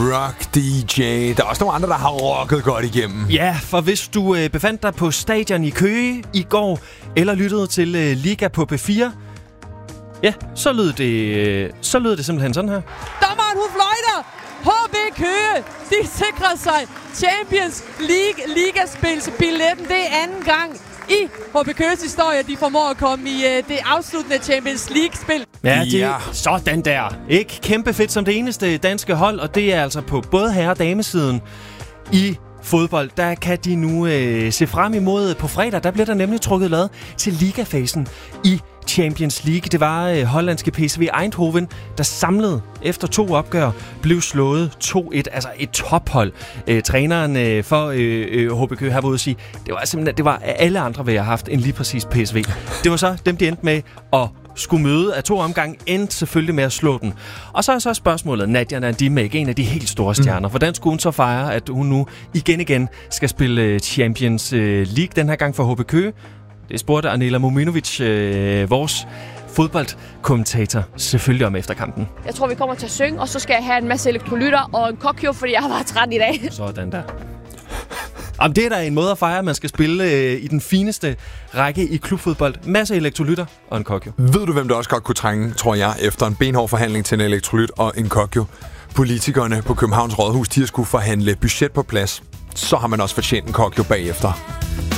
rock DJ. Der er også nogle andre, der har rocket godt igennem. Ja, for hvis du befandt dig på stadion i Køge i går, eller lyttede til Liga på P4, ja, så lød det simpelthen sådan her. Dommeren, hun fløjter! HB Køge, de sikrer sig Champions League ligaspilsbilletten. Det er anden gang i HB Køges historie, de formår at komme i det afsluttende Champions League-spil. Ja, det er sådan der. Ikke kæmpe fedt som det eneste danske hold, og det er altså på både herre- og damesiden i fodbold. Der kan de nu se frem imod på fredag. Der bliver der nemlig trukket lod til ligafasen i Champions League. Det var hollandske PSV Eindhoven, der samlet efter 2 opgør blev slået 2-1. Altså et tophold. Træneren for HB Køge har været ude at sige, det var alle andre, vi har haft end lige præcis PSV. Det var så dem, de endte med at skulle møde af 2 omgange, endte selvfølgelig med at slå den. Og så er så spørgsmålet, Nadia Nandime, en af de helt store stjerner. Hvordan skulle hun så fejre, at hun nu igen skal spille Champions League, den her gang for HB Køge? Det spurgte Anela Mominovic, vores fodboldkommentator, selvfølgelig om efterkampen. Jeg tror, vi kommer til at synge, og så skal jeg have en masse elektrolytter og en kokjo, fordi jeg har været træt i dag. Sådan der. Jamen, det er da en måde at fejre, at man skal spille i den fineste række i klubfodbold. Masse elektrolytter og en kokjo. Ved du, hvem der også godt kunne trænge, tror jeg, efter en benhård forhandling til en elektrolyt og en kokjo? Politikerne på Københavns Rådhus, de har skulle forhandle budget på plads. Så har man også fortjent en kokjo bagefter.